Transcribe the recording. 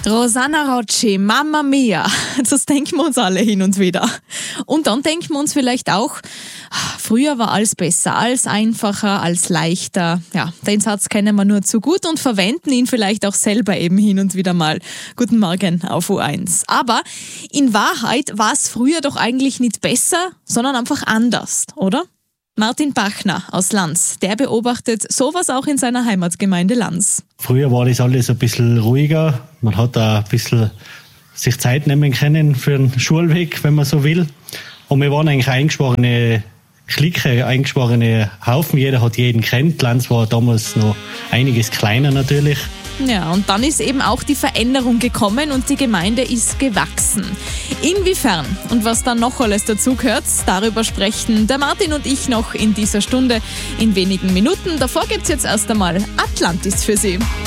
Rosanna Rocci, Mamma Mia, das denken wir uns alle hin und wieder. Und dann denken wir uns vielleicht auch, früher war alles besser, alles einfacher, alles leichter. Ja, den Satz kennen wir nur zu gut und verwenden ihn vielleicht auch selber eben hin und wieder mal. Guten Morgen auf U1. Aber in Wahrheit war es früher doch eigentlich nicht besser, sondern einfach anders, oder? Martin Bachner aus Lanz, der beobachtet sowas auch in seiner Heimatgemeinde Lanz. Früher war das alles ein bisschen ruhiger. Man hat da ein bisschen sich Zeit nehmen können für den Schulweg, wenn man so will. Und wir waren eigentlich eingeschworene Clique, eingeschworene Haufen. Jeder hat jeden kennt. Lanz war damals noch einiges kleiner natürlich. Ja, und dann ist eben auch die Veränderung gekommen und die Gemeinde ist gewachsen. Inwiefern und was dann noch alles dazugehört, darüber sprechen der Martin und ich noch in dieser Stunde in wenigen Minuten. Davor gibt's jetzt erst einmal Atlantis für Sie.